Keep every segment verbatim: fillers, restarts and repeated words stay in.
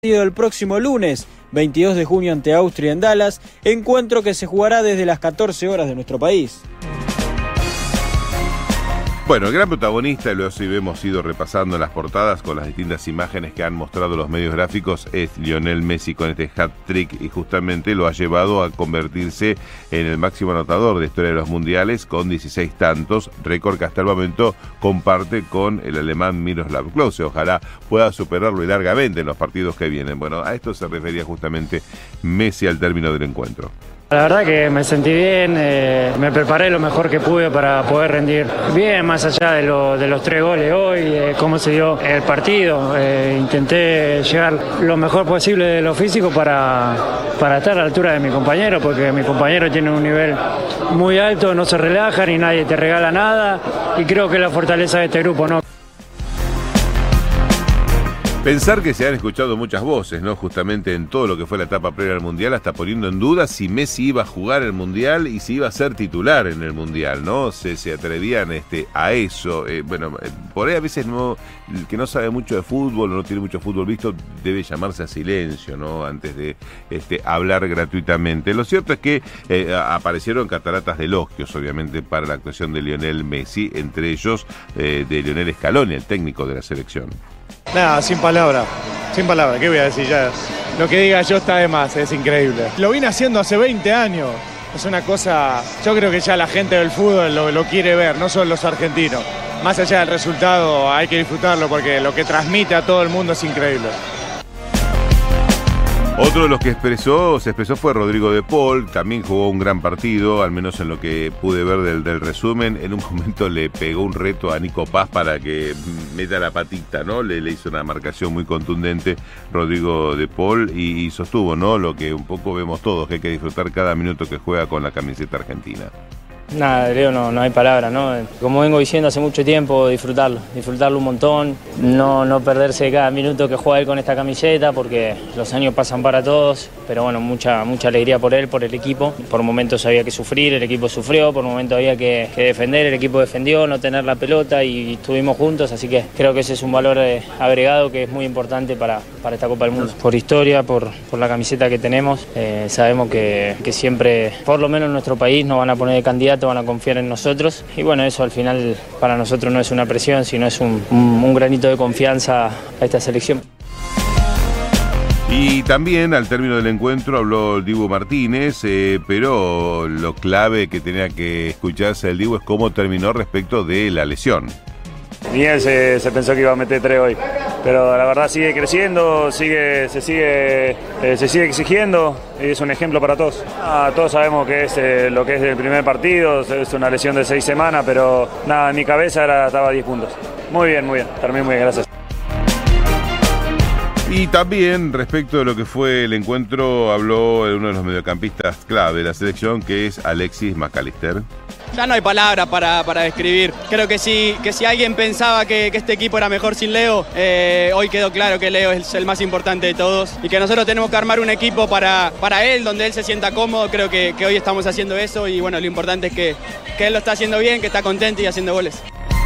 El próximo lunes, veintidós de junio ante Austria en Dallas, encuentro que se jugará desde las catorce horas de nuestro país. Bueno, el gran protagonista, lo hemos ido repasando en las portadas con las distintas imágenes que han mostrado los medios gráficos, es Lionel Messi con este hat-trick y justamente lo ha llevado a convertirse en el máximo anotador de la historia de los mundiales con dieciséis tantos, récord que hasta el momento comparte con el alemán Miroslav Klose. Ojalá pueda superarlo y largamente en los partidos que vienen. Bueno, a esto se refería justamente Messi al término del encuentro. La verdad que me sentí bien, eh, me preparé lo mejor que pude para poder rendir bien, más allá de, lo, de los tres goles hoy, eh, cómo se dio el partido. Eh, intenté llegar lo mejor posible de lo físico para, para estar a la altura de mi compañero, porque mi compañero tiene un nivel muy alto, no se relajan y nadie te regala nada, y creo que es la fortaleza de este grupo, ¿no? Pensar que se han escuchado muchas voces, ¿no? Justamente en todo lo que fue la etapa previa al Mundial, hasta poniendo en duda si Messi iba a jugar el Mundial y si iba a ser titular en el Mundial, ¿no? Se, se atrevían este, a eso. Eh, bueno, por ahí a veces no, el que no sabe mucho de fútbol o no tiene mucho fútbol visto debe llamarse a silencio, ¿no? Antes de este, hablar gratuitamente. Lo cierto es que eh, aparecieron cataratas de elogios, obviamente, para la actuación de Lionel Messi, entre ellos eh, de Lionel Scaloni, el técnico de la selección. Nada, sin palabras, sin palabras, ¿qué voy a decir ya? Lo que diga yo está de más, es increíble. Lo vine haciendo hace veinte años, es una cosa, yo creo que ya la gente del fútbol lo, lo quiere ver, no solo los argentinos. Más allá del resultado hay que disfrutarlo porque lo que transmite a todo el mundo es increíble. Otro de los que expresó, se expresó fue Rodrigo de Paul, también jugó un gran partido, al menos en lo que pude ver del, del resumen. En un momento le pegó un reto a Nico Paz para que meta la patita, ¿no? Le, le hizo una marcación muy contundente Rodrigo de Paul y, y sostuvo, ¿no? Lo que un poco vemos todos, que hay que disfrutar cada minuto que juega con la camiseta argentina. Nada, Leo, no, no hay palabras, ¿no? Como vengo diciendo hace mucho tiempo, disfrutarlo, disfrutarlo un montón, no, no perderse cada minuto que juega él con esta camiseta, porque los años pasan para todos, pero bueno, mucha, mucha alegría por él, por el equipo. Por momentos había que sufrir, el equipo sufrió, por momentos había que, que defender, el equipo defendió, no tener la pelota y estuvimos juntos, así que creo que ese es un valor eh, agregado que es muy importante para, para esta Copa del Mundo. Por historia, por, por la camiseta que tenemos, eh, sabemos que, que siempre, por lo menos en nuestro país, nos van a poner de candidato, van a confiar en nosotros y bueno, eso al final para nosotros no es una presión, sino es un, un, un granito de confianza a esta selección. Y también al término del encuentro habló el Dibu Martínez, eh, pero lo clave que tenía que escucharse el Dibu es cómo terminó respecto de la lesión. Ni él se, se pensó que iba a meter tres hoy, pero la verdad sigue creciendo, sigue, se, sigue, eh, se sigue exigiendo y es un ejemplo para todos. Ah, todos sabemos que es eh, lo que es el primer partido, es una lesión de seis semanas, pero nada, en mi cabeza era, estaba a diez puntos. Muy bien, muy bien, terminé muy bien, gracias. Y también respecto de lo que fue el encuentro habló uno de los mediocampistas clave de la selección, que es Alexis McAllister. Ya no hay palabras para, para describir. Creo que si, que si alguien pensaba que, que este equipo era mejor sin Leo, eh, hoy quedó claro que Leo es el más importante de todos y que nosotros tenemos que armar un equipo para, para él, donde él se sienta cómodo. Creo que, que hoy estamos haciendo eso y bueno, lo importante es que, que él lo está haciendo bien, que está contento y haciendo goles.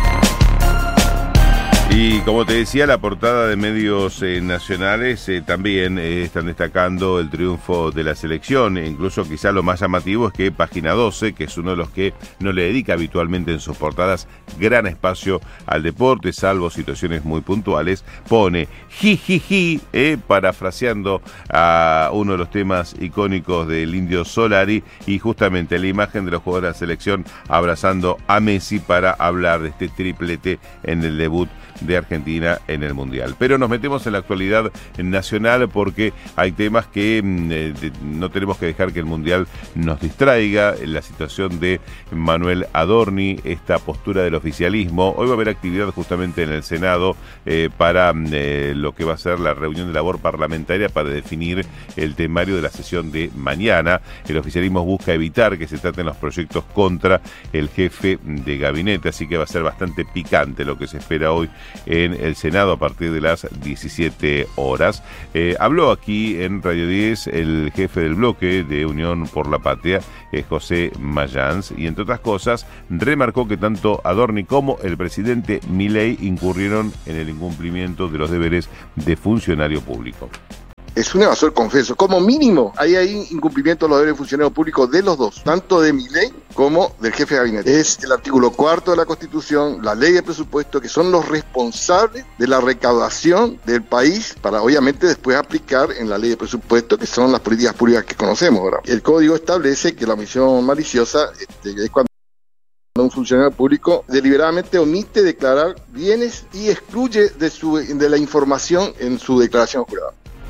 Y como te decía, la portada de medios eh, nacionales eh, también eh, están destacando el triunfo de la selección. E incluso quizá lo más llamativo es que Página doce, que es uno de los que no le dedica habitualmente en sus portadas gran espacio al deporte, salvo situaciones muy puntuales, pone jijiji, eh, parafraseando a uno de los temas icónicos del Indio Solari y justamente la imagen de los jugadores de la selección abrazando a Messi para hablar de este triplete en el debut de Argentina en el Mundial. Pero nos metemos en la actualidad nacional porque hay temas que eh, de, no tenemos que dejar que el Mundial nos distraiga. La situación de Manuel Adorni, esta postura del oficialismo. Hoy va a haber actividad justamente en el Senado eh, para eh, lo que va a ser la reunión de labor parlamentaria para definir el temario de la sesión de mañana. El oficialismo busca evitar que se traten los proyectos contra el jefe de gabinete, así que va a ser bastante picante lo que se espera hoy en el Senado a partir de las diecisiete horas. Eh, habló aquí en Radio diez el jefe del bloque de Unión por la Patria, eh, José Mayans, y entre otras cosas remarcó que tanto Adorni como el presidente Milei incurrieron en el incumplimiento de los deberes de funcionario público. es un evasor confeso. Como mínimo, hay ahí incumplimiento de los deberes de funcionarios públicos de los dos, tanto de Milei como del jefe de gabinete. Es el artículo cuarto de la Constitución, la ley de presupuesto, que son los responsables de la recaudación del país para, obviamente, después aplicar en la ley de presupuesto, que son las políticas públicas que conocemos, ¿verdad? El código establece que la omisión maliciosa este, es cuando un funcionario público deliberadamente omite declarar bienes y excluye de, su, de la información en su declaración jurada.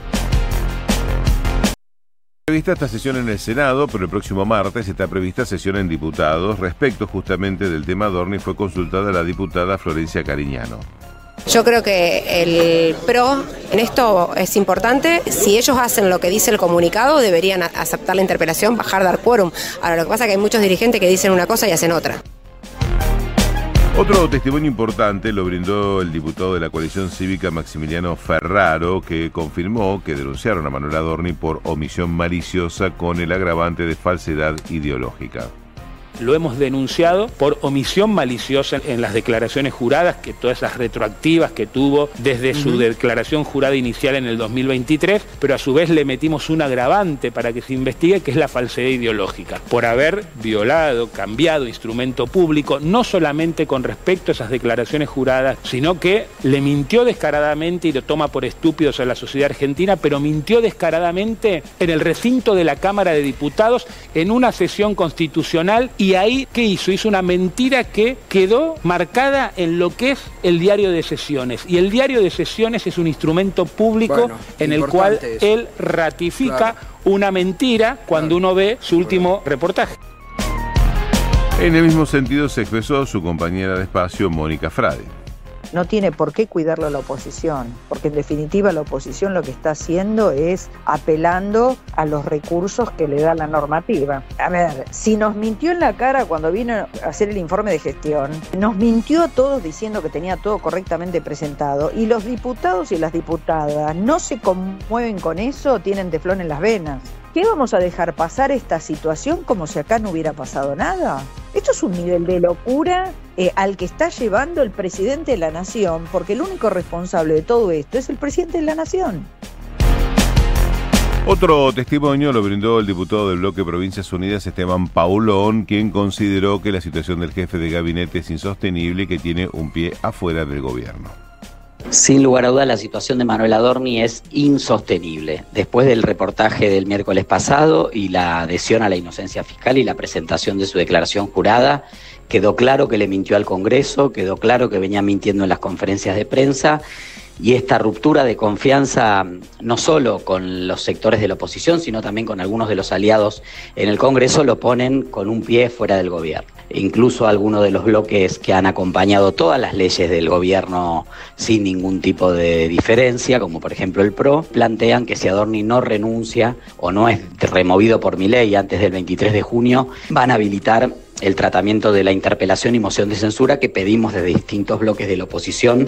Prevista esta sesión en el Senado, pero el próximo martes está prevista sesión en diputados. Respecto justamente del tema Adorni, fue consultada la diputada Florencia Cariñano. Yo creo que el P R O en esto es importante. Si ellos hacen lo que dice el comunicado, deberían aceptar la interpelación, bajar, dar quórum. Ahora, lo que pasa es que hay muchos dirigentes que dicen una cosa y hacen otra. Otro testimonio importante lo brindó el diputado de la coalición cívica Maximiliano Ferraro, que confirmó que denunciaron a Manuel Adorni por omisión maliciosa con el agravante de falsedad ideológica. Lo hemos denunciado por omisión maliciosa en las declaraciones juradas, que todas esas retroactivas que tuvo desde uh-huh. su declaración jurada inicial en el dos mil veintitrés, pero a su vez le metimos un agravante para que se investigue, que es la falsedad ideológica, por haber violado, cambiado instrumento público, no solamente con respecto a esas declaraciones juradas, sino que le mintió descaradamente y lo toma por estúpidos a la sociedad argentina, pero mintió descaradamente en el recinto de la Cámara de Diputados en una sesión constitucional. Y ahí, ¿qué hizo? Hizo una mentira que quedó marcada en lo que es el diario de sesiones. Y el diario de sesiones es un instrumento público bueno, en el cual eso. él ratifica claro. una mentira cuando claro. uno ve su último claro. reportaje. En el mismo sentido se expresó su compañera de espacio, Mónica Frade. No tiene por qué cuidarlo a la oposición, porque en definitiva la oposición lo que está haciendo es apelando a los recursos que le da la normativa. A ver, si nos mintió en la cara cuando vino a hacer el informe de gestión, nos mintió a todos diciendo que tenía todo correctamente presentado, y los diputados y las diputadas no se conmueven con eso, tienen teflón en las venas. ¿Qué vamos a dejar pasar esta situación como si acá no hubiera pasado nada? Esto es un nivel de locura eh, al que está llevando el presidente de la Nación, porque el único responsable de todo esto es el presidente de la Nación. Otro testimonio lo brindó el diputado del bloque Provincias Unidas, Esteban Paulón, quien consideró que la situación del jefe de gabinete es insostenible y que tiene un pie afuera del gobierno. Sin lugar a dudas, la situación de Manuel Adorni es insostenible. Después del reportaje del miércoles pasado y la adhesión a la inocencia fiscal y la presentación de su declaración jurada, quedó claro que le mintió al Congreso, quedó claro que venía mintiendo en las conferencias de prensa, y esta ruptura de confianza no solo con los sectores de la oposición, sino también con algunos de los aliados en el Congreso, lo ponen con un pie fuera del gobierno. Incluso algunos de los bloques que han acompañado todas las leyes del gobierno sin ningún tipo de diferencia, como por ejemplo el P R O, plantean que si Adorni no renuncia o no es removido por Milei antes del veintitrés de junio, van a habilitar el tratamiento de la interpelación y moción de censura que pedimos desde distintos bloques de la oposición.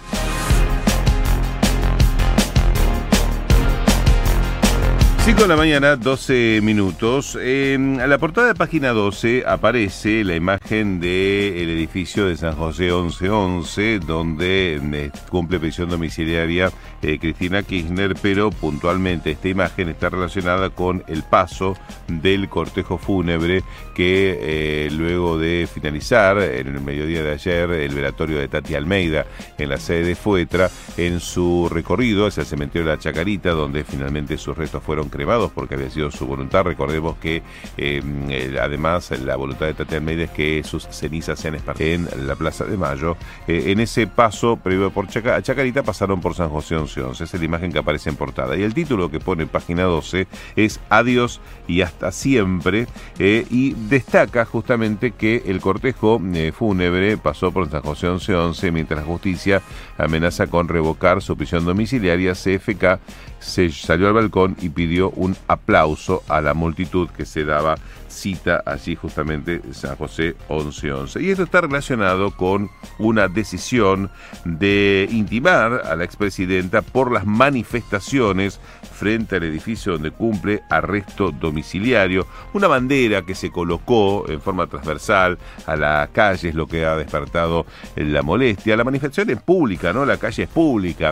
cinco de la mañana, doce minutos. En la portada de página doce aparece la imagen del edificio de San José once once, donde eh, cumple prisión domiciliaria eh, Cristina Kirchner, pero puntualmente esta imagen está relacionada con el paso del cortejo fúnebre que eh, luego de finalizar en el mediodía de ayer el velatorio de Tati Almeida en la sede de Fuetra, en su recorrido hacia el cementerio de la Chacarita, donde finalmente sus restos fueron cremados porque había sido su voluntad. Recordemos que eh, además la voluntad de Tati Almeida es que sus cenizas sean esparcidas en la Plaza de Mayo. Eh, en ese paso previo por Chaca- Chacarita pasaron por San José once once. Esa es la imagen que aparece en portada. Y el título que pone en página doce es Adiós y hasta siempre, eh, y destaca justamente que el cortejo eh, fúnebre pasó por San José once once mientras la justicia amenaza con revocar su prisión domiciliaria. C F K se salió al balcón y pidió un aplauso a la multitud que se daba cita allí justamente San José once once. Y esto está relacionado con una decisión de intimar a la expresidenta por las manifestaciones frente al edificio donde cumple arresto domiciliario. Una bandera que se colocó en forma transversal a la calle es lo que ha despertado la molestia. La manifestación es pública, ¿no? La calle es pública.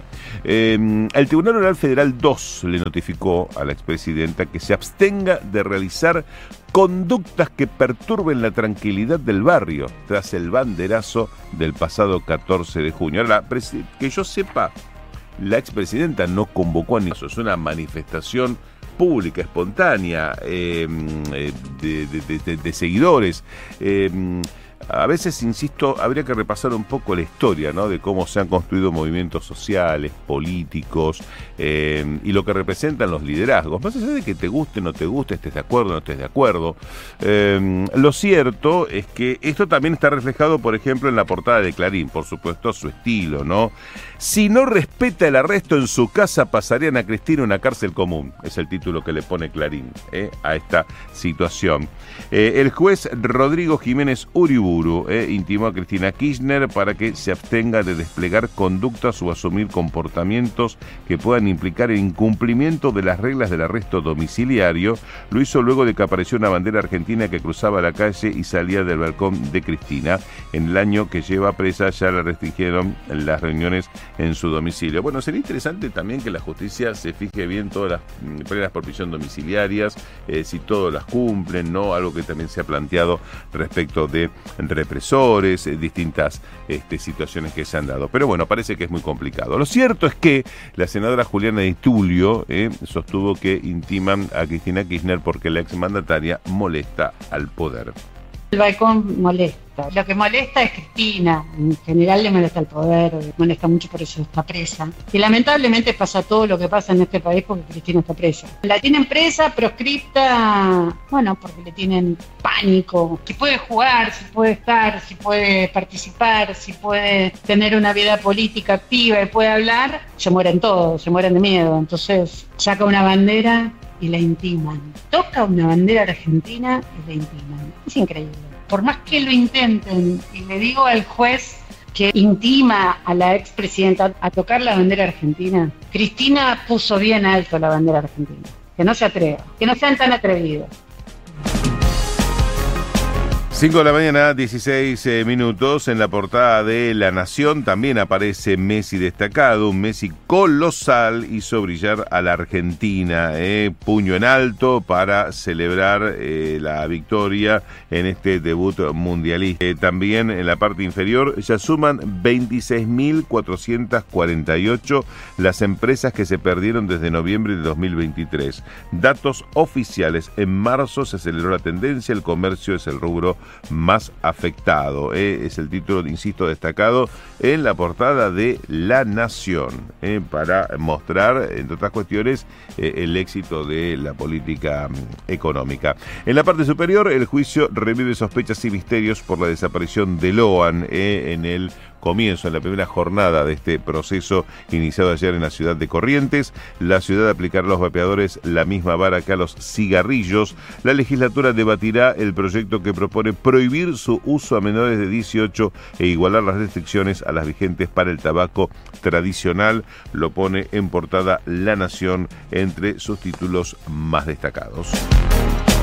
Eh, el Tribunal Oral Federal dos le notificó a la expresidenta que se abstenga de realizar conductas que perturben la tranquilidad del barrio tras el banderazo del pasado catorce de junio. Ahora, que yo sepa, la expresidenta no convocó a ni eso, es una manifestación pública, espontánea, eh, de, de, de, de seguidores. Eh, A veces, insisto, habría que repasar un poco la historia, ¿no? De cómo se han construido movimientos sociales, políticos, eh, y lo que representan los liderazgos. Más allá de que te guste, no te guste, estés de acuerdo, no estés de acuerdo. Eh, lo cierto es que esto también está reflejado, por ejemplo, en la portada de Clarín, por supuesto, su estilo, ¿no? Si no respeta el arresto en su casa, pasarían a Cristina una cárcel común. Es el título que le pone Clarín eh, a esta situación. Eh, el juez Rodrigo Jiménez Uriburu eh, intimó a Cristina Kirchner para que se abstenga de desplegar conductas o asumir comportamientos que puedan implicar el incumplimiento de las reglas del arresto domiciliario. Lo hizo luego de que apareció una bandera argentina que cruzaba la calle y salía del balcón de Cristina. En el año que lleva presa ya la restringieron las reuniones en su domicilio. Bueno, sería interesante también que la justicia se fije bien todas las reglas por prisión domiciliarias, eh, si todas las cumplen, ¿no? Algo que también se ha planteado respecto de represores, eh, distintas este, situaciones que se han dado. Pero bueno, parece que es muy complicado. Lo cierto es que la senadora Juliana Di Tulio eh, sostuvo que intiman a Cristina Kirchner porque la exmandataria molesta al poder. El balcón molesta. Lo que molesta es Cristina. En general le molesta el poder, le molesta mucho, por eso está presa. Y lamentablemente pasa todo lo que pasa en este país porque Cristina está presa. La tienen presa, proscripta, bueno, porque le tienen pánico. Si puede jugar, si puede estar, si puede participar, si puede tener una vida política activa y puede hablar, se mueren todos, se mueren de miedo. Entonces saca una bandera y la intiman. Toca una bandera argentina y la intiman. Es increíble. Por más que lo intenten, y le digo al juez que intima a la expresidenta a tocar la bandera argentina, Cristina puso bien alto la bandera argentina. Que no se atreva, que no sean tan atrevidos. cinco de la mañana, dieciséis eh, minutos. En la portada de La Nación también aparece Messi destacado. Un Messi colosal hizo brillar a la Argentina. Eh, puño en alto para celebrar eh, la victoria en este debut mundialista. Eh, también en la parte inferior ya suman veintiséis mil cuatrocientas cuarenta y ocho las empresas que se perdieron desde noviembre de dos mil veintitrés. Datos oficiales. En marzo se aceleró la tendencia. El comercio es el rubro más afectado, eh, es el título, insisto, destacado en la portada de La Nación, eh, para mostrar, entre otras cuestiones, eh, el éxito de la política mm, económica. En la parte superior, el juicio revive sospechas y misterios por la desaparición de Loan eh, en el comienzo, en la primera jornada de este proceso iniciado ayer en la ciudad de Corrientes. La ciudad aplicará a los vapeadores la misma vara que a los cigarrillos. La legislatura debatirá el proyecto que propone prohibir su uso a menores de dieciocho e igualar las restricciones a las vigentes para el tabaco tradicional. Lo pone en portada La Nación entre sus títulos más destacados.